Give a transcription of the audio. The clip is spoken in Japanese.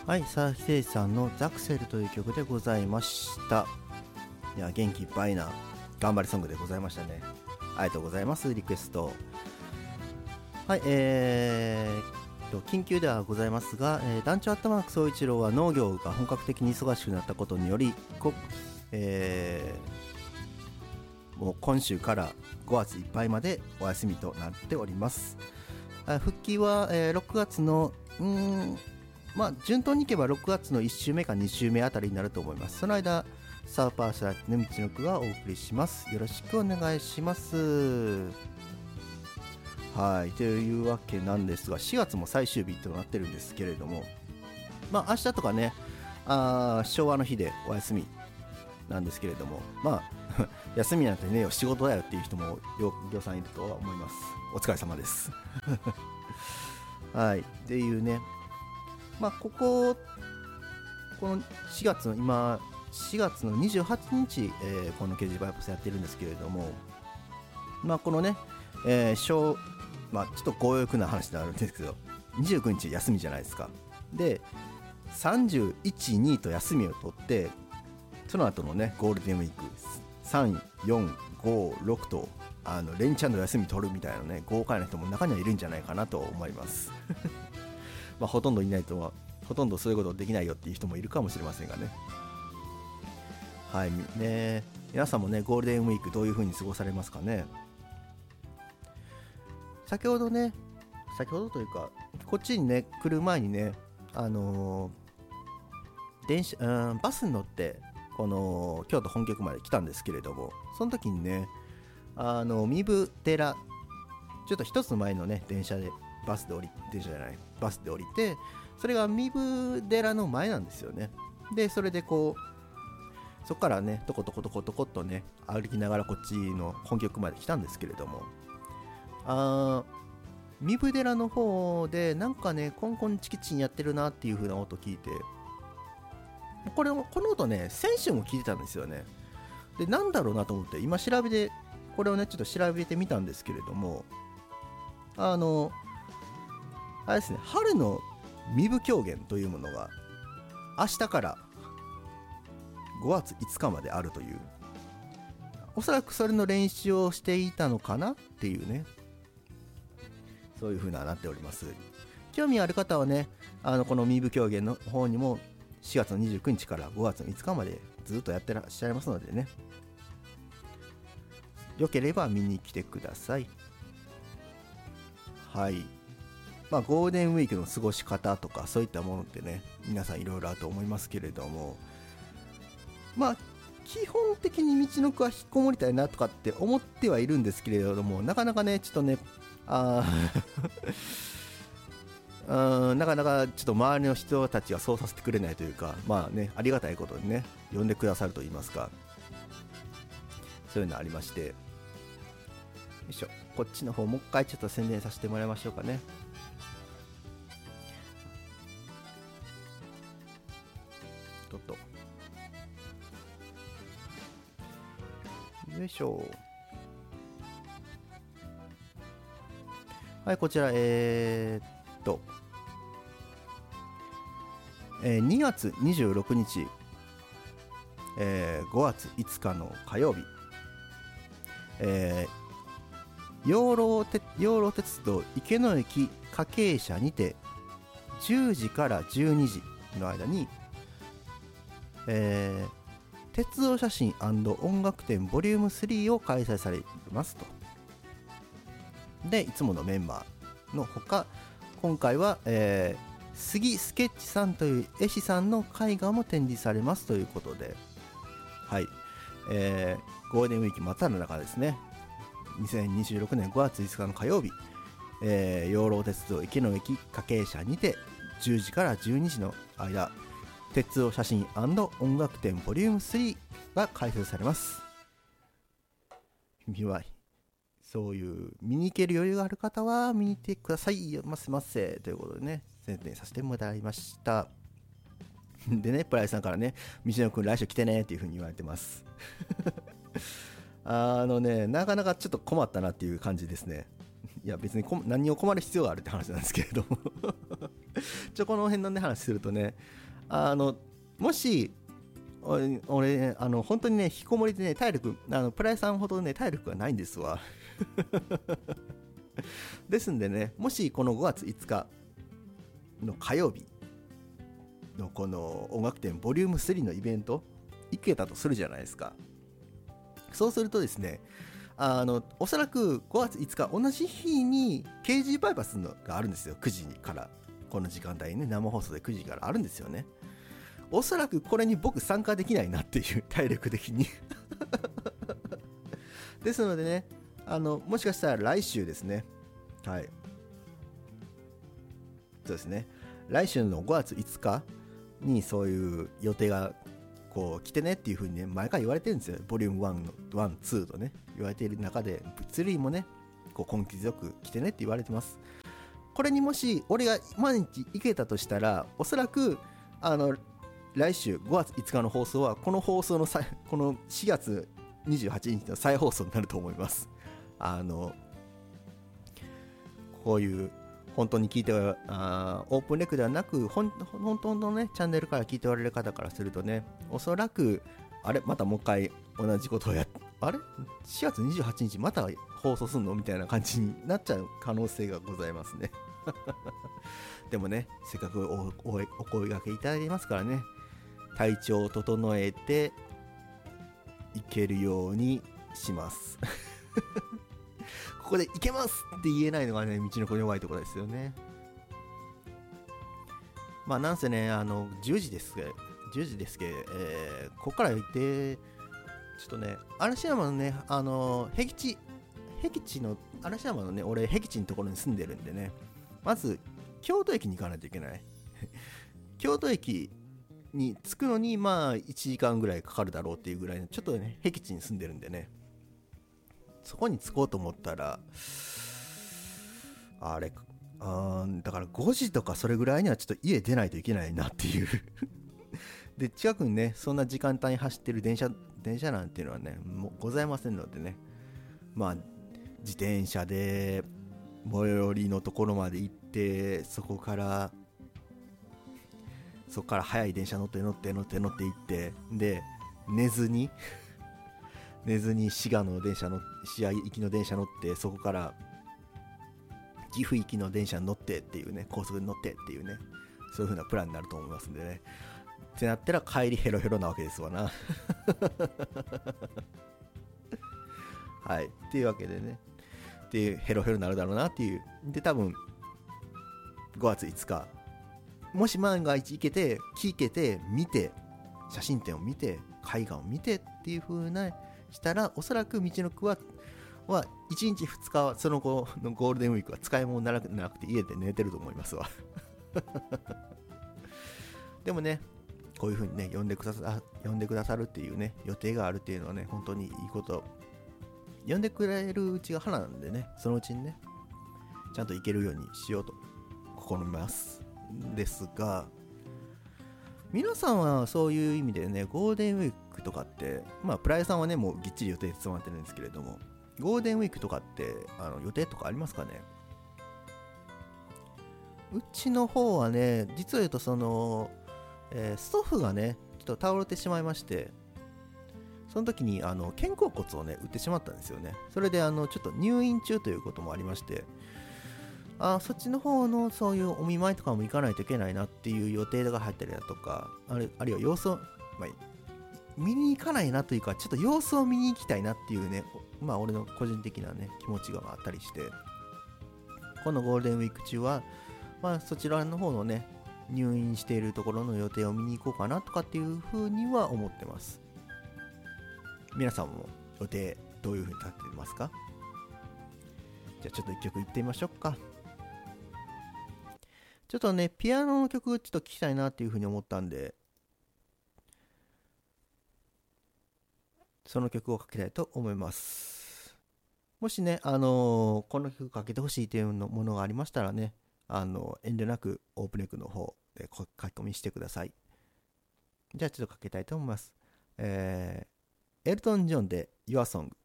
はい、佐々木誠司さんのザクセルという曲でございました。いや、元気いっぱいな頑張りソングでございましたね。ありがとうございます。リクエスト。はい、緊急ではございますが、団長アットマーク総一郎は農業が本格的に忙しくなったことにより、もう今週から5月いっぱいまでお休みとなっております。復帰は、6月の順当にいけば6月の1週目か2週目あたりになると思います。その間サーパーサラティの道のくがお送りします。よろしくお願いします。はい、というわけなんですが、4月も最終日となってるんですけれども、明日とかね、昭和の日でお休みなんですけれども、休みなんてねよ、仕事だよっていう人もよさんいるとは思います。お疲れ様ですはい、っていうね、この4月の28日、この掲示バイパスやってるんですけれども、このね、ちょっと強欲な話になるんですけど、29日休みじゃないですか。で、31、2と休みを取って、その後のねゴールデンウィーク3、4、5、6と連チャンの休み取るみたいなね豪快な人も中にはいるんじゃないかなと思いますほとんどいないとは、ほとんどそういうことできないよっていう人もいるかもしれませんがね。はいね、皆さんもねゴールデンウィークどういう風に過ごされますかね。先ほどというか、こっちにね来る前にね、バスに乗ってこの京都本局まで来たんですけれども、その時にね三部寺、ちょっと一つ前のねバスで降りて、それが三部寺の前なんですよね。でそれでそこからねトコトコっとね歩きながらこっちの本局まで来たんですけれども、三部寺の方でなんかねコンコンチキチンやってるなっていう風な音聞いて、この音ね先週も聞いてたんですよね。でなんだろうなと思って今これをねちょっと調べてみたんですけれども、あれですね、春の三部狂言というものが明日から5月5日まであるという、おそらくそれの練習をしていたのかなっていうね、そういう風ななっております。興味ある方はね、この三部狂言の方にも4月の29日から5月の5日までずっとやってらっしゃいますのでね、よければ見に来てください。はい、ゴールデンウィークの過ごし方とかそういったものってね、皆さんいろいろあると思いますけれども、基本的に道のくは引っこもりたいなとかって思ってはいるんですけれども、なかなかねちょっとねなかなかちょっと周りの人たちがそうさせてくれないというか、ありがたいことにね呼んでくださると言いますか、そういうのありまして、よいしょ、こっちの方もう一回ちょっと宣伝させてもらいましょうかね。よいしょ。はい、こちら2月26日、5月5日の火曜日、養老鉄道池野駅家系車にて10時から12時の間に、鉄道写真&音楽展ボリューム3を開催されますと。でいつものメンバーのほか、今回は、杉スケッチさんという絵師さんの絵画も展示されますということで、はい、ゴールデンウィーク真っ只中ですね。2026年5月5日の火曜日、養老鉄道池野駅家系車にて10時から12時の間、鉄道写真&音楽展ボリューム3が開催されます。そういう見に行ける余裕がある方は見に行ってくださいませということでね、宣伝させてもらいましたでね、プライさんからね、道野くん来週来てねっていう風に言われてますなかなかちょっと困ったなっていう感じですね。いや別に何を困る必要があるって話なんですけれどもこの辺のね話するとね、もし俺ね、本当にね引きこもりでね体力プライさんほどね体力がないんですわですんでね、もしこの5月5日の火曜日のこの音楽展ボリューム3のイベント行けたとするじゃないですか。そうするとですね、おそらく5月5日同じ日に KG バイパスのがあるんですよ。9時からこの時間帯ね、生放送で9時からあるんですよね。おそらくこれに僕参加できないなっていう体力的にですのでね、もしかしたら来週ですね、はい、そうですね、来週の5月5日にそういう予定がこう来てねっていう風にね毎回言われてるんですよ。ボリューム1の1、2とね言われている中で3もねこう根気強く来てねって言われてます。これにもし俺が毎日行けたとしたら、おそらく来週5月5日の放送はこの放送のこの4月28日の再放送になると思います。こういう本当に聞いてオープンレクではなく本当のねチャンネルから聞いておられる方からするとね、おそらくあれまたもう一回同じことをあれ4月28日また放送すんのみたいな感じになっちゃう可能性がございますねでもね、せっかくお声掛けいただいてますからね、体調を整えていけるようにしますここでいけますって言えないのがね、道の子弱いところですよね。まあなんせね、10時ですけど、ここから行ってちょっとね、嵐山のね、僻地の嵐山のね、俺僻地のところに住んでるんでね、まず京都駅に行かないといけない京都駅に着くのにまあ1時間ぐらいかかるだろうっていうぐらいのちょっとね僻地に住んでるんでね、そこに着こうと思ったらだから5時とかそれぐらいにはちょっと家出ないといけないなっていうで近くにねそんな時間帯に走ってる電車なんていうのはねもうございませんのでね、まあ自転車で最寄りのところまで行って、そこから早い電車乗って行ってで寝ずに滋賀行きの電車乗って、そこから岐阜行きの電車に乗ってっていうね、高速に乗ってっていうね、そういう風なプランになると思いますんでね、ってなったら帰りヘロヘロなわけですわなはいっていうわけでね、でヘロヘロになるだろうなっていう。で多分5月5日もし万が一行けて聞けて見て、写真展を見て絵画を見てっていう風なしたら、おそらく道のくは1日2日はその後のゴールデンウィークは使い物にならなくて家で寝てると思いますわでもね、こういう風にね呼んでくださるっていうね予定があるっていうのはね、本当にいいこと。呼んでくれるうちが花なんでね、そのうちにねちゃんと行けるようにしようと試みますですが、皆さんはそういう意味でねゴールデンウィークとかって、まあプライさんはねもうぎっちり予定詰まってるんですけれども、ゴールデンウィークとかって予定とかありますかね。うちの方はね、実は言うとストッフがねちょっと倒れてしまいまして、その時に肩甲骨をね打ってしまったんですよね。それでちょっと入院中ということもありまして、そっちの方のそういうお見舞いとかも行かないといけないなっていう予定が入ったりだとか、あるいは様子を、見に行かないなというか、ちょっと様子を見に行きたいなっていうね、まあ俺の個人的なね気持ちがあったりして、このゴールデンウィーク中はまあそちらの方のね入院しているところの予定を見に行こうかなとかっていうふうには思ってます。皆さんも予定どういうふうに立っていますか。じゃあちょっと一曲いってみましょうか。ちょっとねピアノの曲ちょっと聴きたいなっていうふうに思ったんで、その曲をかけたいと思います。もしねこの曲かけてほしいというものがありましたらね、遠慮なくオープンレックの方で書き込みしてください。じゃあちょっとかけたいと思います。エルトン・ジョンで Your Song。